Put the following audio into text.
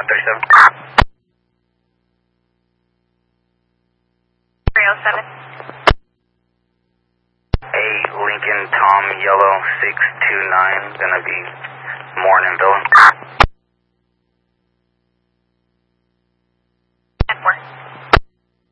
37. 307. Hey, Lincoln Tom Yellow 629, gonna be Morninville.